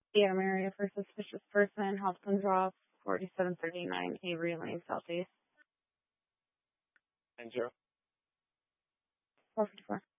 Yeah, area for suspicious person, Hobson Drop, 4739 Avery Lane, Southeast. 90. 454.